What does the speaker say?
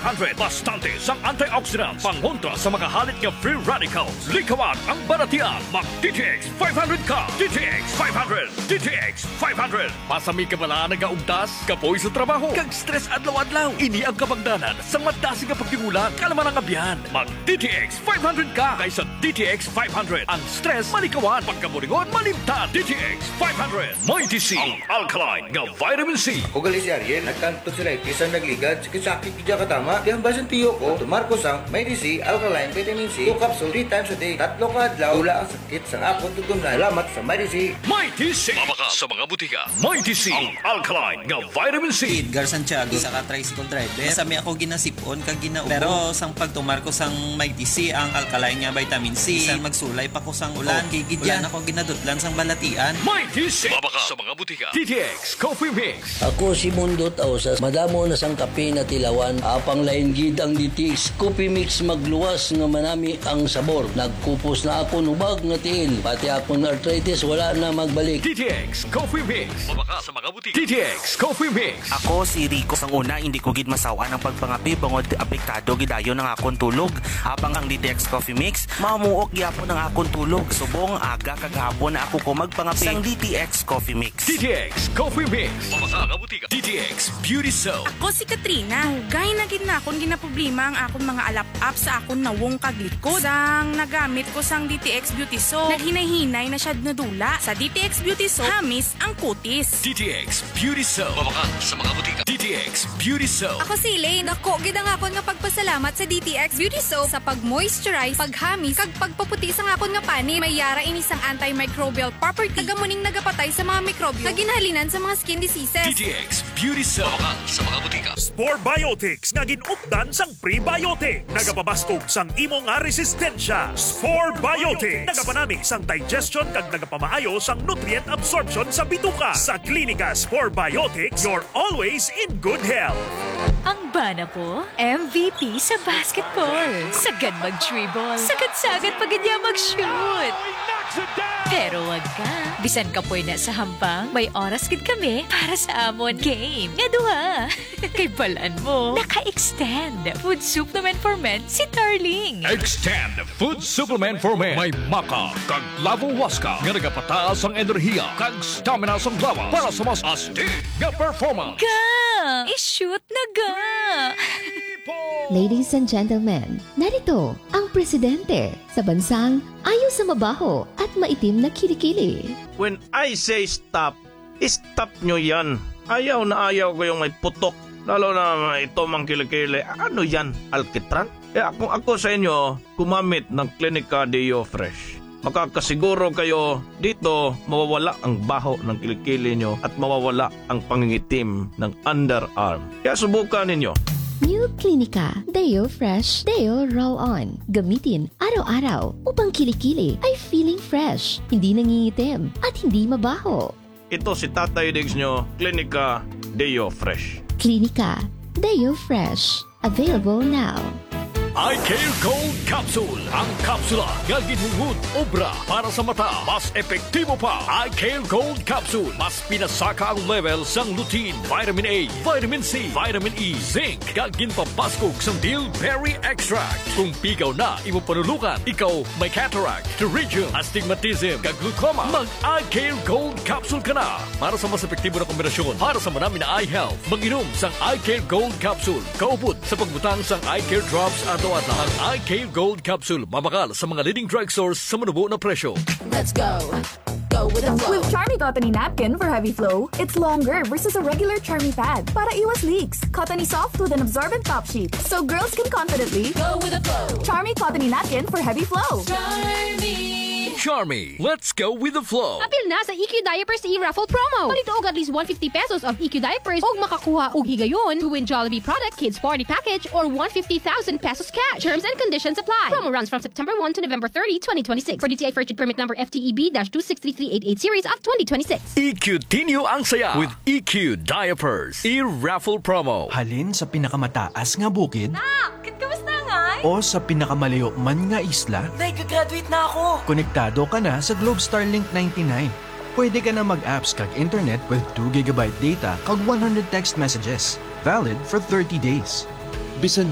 500. Bastante sang antioxidants, pangontra sa mga halit nga free radicals. Likawan ang baratian. Mag DTX 500 ka. DTX 500. DTX 500. Pasami ka bala nagaugtas, kapoy sa trabaho, kag stress adlaw-adlaw. Ini ang kabagdanan sa madasi nga pagtingulan, kalaman ang abyan. Mag DTX 500 ka kaysa DTX 500. Ang stress malikawan, pagkaburingon malimtan. DTX 500. Mighty C, ang alkaline nga vitamin C. Ugali si Ariel, nagkanto sila kisang nagligad, sakit kidya katama. Di ang basan tiyo ko, tumarko sang Mighty C, alkaline vitamin C, 2 capsule 3 times a day. Tatlo ka adlaw, wala ang sakit sa akong tugtong na. Salamat sa Mighty C. Mighty C. Mabaka sa mga butika. Mighty C, ang alkaline nga vitamin C. Edgar Santiago sa tricycle driver. Sami ako ginasipon kag ginaubo. Pero sang pagtumar ko sang Mighty C ang alkaline nga vitamin C. Sang magsulay pa ko sang ulan. Kigidyan ako ginadutlan sang balatian. Mighty C. Mabaka sa mga butika. DTX Coffee Mix. Ako si Mundo Tausas. Madamo na sang kape na tilawan. Apang lain gid ang DTX Coffee Mix magluwas nga manami ang sabor. Nagkupos na ako nubag nga tiil. Pati akong arthritis wala na magbalik. DTX Coffee Mix. Mabaka sa mga butika. DTX Coffee Mix. Ako si Rico. Sang una, hindi ko gid masawa ng pagpangapi bangod apektado gidayo ng akong tulog. Habang ang DTX Coffee Mix, mamuok gyapon ang akong tulog. Subong aga kagahapon na ako ko magpangapi sang DTX Coffee Mix. DTX Coffee Mix. Mabaka nga butika. DTX Beauty Soap. Ako si Katrina. Gay na gid na akong ginaproblema ang akong mga alap-up sa akong nawong kaglikod. Sang nagamit ko sang DTX Beauty Soap, naghinay-hinay na siya nadula. Sa DTX Beauty Soap, hamis ang kutis. DTX Beauty Soap. Mabaka sa mga butika. DTX Beauty Soap. Ako si Elaine. Dako gid ang akon nga pagpasalamat sa DTX Beauty Soap sa pag-moisturize, paghamis, kag pagpaputi sa akon nga pani. May yara ini sang antimicrobial property. Tagamuning nagapatay sa mga mikrobyo nga ginhalinan sa mga skin diseases. DTX Beauty Soap. Mabaka sa mga butika. Spore Biotics nga ginupdan sang prebiotic. Nagapabastog sang imo nga resistensya. Spore Biotics. Nagapanami sang digestion kag nagapamaayo sang nutrient absorption sa bituka. Sa Klinika Spore Biotics, you're always in good health. Ang bana ko, MVP sa basketball. Sagad mag-dribble. Sagad-sagad pag niya mag-shoot. Pero wag ka. Bisan ka po na sa hambang, may oras gid kami para sa amon game. Nga duha. Kay balaan mo, naka-extend. Food supplement for men si Darling. Extend Food Supplement for Men. May maka kag lavo waska nga nagapataas ang enerhiya kag stamina sang lawas para sa mas astig nga performance. Ga! I-shoot na ga! Ladies and gentlemen, narito ang presidente sa bansang ayaw sa mabaho at maitim na kilikili. When I say stop, stop nyo yan. Ayaw na ayaw ko yung may putok. Lalo na ito mang kilikili. Ano yan? Alkitran? Kung ako sa inyo, gumamit ng Clinica Deo Fresh. Makakasiguro kayo dito mawawala ang baho ng kilikili nyo at mawawala ang pangingitim ng underarm. Kaya subukan ninyo. New Clinica Deo Fresh Deo Roll-On. Gamitin araw-araw upang kilikili ay feeling fresh, hindi nangingitim at hindi mabaho. Ito si Tatay Diggs nyo, Clinica Deo Fresh. Clinica Deo Fresh. Available now. iCare Gold Capsule. Ang kapsula nga ginhungod obra para sa mata. Mas epektibo pa. iCare Gold Capsule. Mas pinasaka ang level sang lutein, vitamin A, vitamin C, vitamin E, zinc. Kag ginpabaskog sang Dillberry Extract. Kung pigaw na imo panulukan, ikaw may cataract, pterygium, astigmatism, kag glaucoma, mag iCare Gold Capsule ka na. Para sa mas epektibo na kombinasyon para sa manami na eye health, mag-inom sang iCare Gold Capsule. Kaupod sa pagbutang sang iCare Drops at ang iCare Gold Capsule, mabakal sa mga leading drugstores sa manubo na presyo. Let's go. Go with the flow. With Charmy Cottony Napkin for heavy flow, it's longer versus a regular Charmy pad. Para iwas leaks. Cottony soft with an absorbent top sheet. So girls can confidently go with the flow. Charmy Cottony Napkin for heavy flow. Charmy, let's go with the flow. Apil na sa EQ Diapers e-raffle promo. Palito og at least 150 pesos of EQ Diapers og makakuha og higayon to win Jollibee product Kids Party Package or 150,000 pesos cash. Terms and conditions apply. Promo runs from September 1 to November 30, 2026. For DTI Purchase Permit Number FTEB-263388 Series of 2026. EQ Tinyo ang saya with EQ Diapers e-raffle promo. Halin sa pinakamataas nga bukid. Kamusta nga? O sa pinakamalayo man nga isla. Day, gagraduate na ako. Konektado ka na sa Globe Starlink 99. Pwede ka na mag-apps kag internet with 2 GB data kag 100 text messages. Valid for 30 days. Bisan